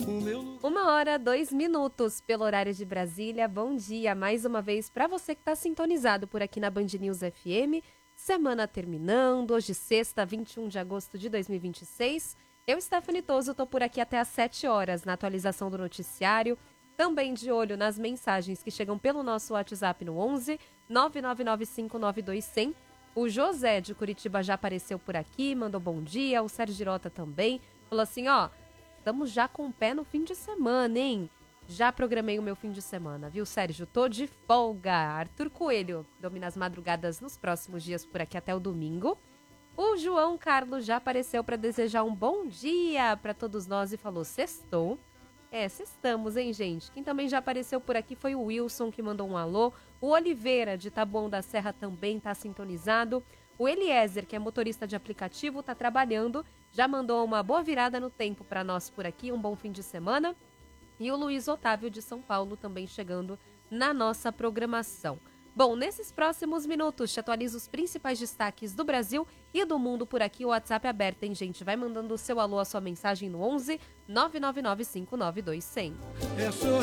1h02 pelo horário de Brasília. Bom dia mais uma vez para você que está sintonizado por aqui na Band News FM. Semana terminando, hoje sexta, 21 de agosto de 2026. Eu, Stephanie Toso, estou por aqui até às 7 horas na atualização do noticiário. Também de olho nas mensagens que chegam pelo nosso WhatsApp no 11 999592100. O José de Curitiba já apareceu por aqui, mandou bom dia. O Sérgio Girota também falou assim, estamos já com o pé no fim de semana, hein? Já programei o meu fim de semana, viu, Sérgio? Tô de folga. Arthur Coelho domina as madrugadas nos próximos dias por aqui até o domingo. O João Carlos já apareceu para desejar um bom dia para todos nós e falou sextou. Sextamos, hein, gente? Quem também já apareceu por aqui foi o Wilson, que mandou um alô. O Oliveira, de Taboão da Serra, também está sintonizado. O Eliezer, que é motorista de aplicativo, está trabalhando. Já mandou uma boa virada no tempo para nós por aqui. Um bom fim de semana. E o Luiz Otávio, de São Paulo, também chegando na nossa programação. Bom, nesses próximos minutos, te atualizo os principais destaques do Brasil e do mundo por aqui. O WhatsApp é aberto, hein, gente? Vai mandando o seu alô, a sua mensagem no 11 999592100.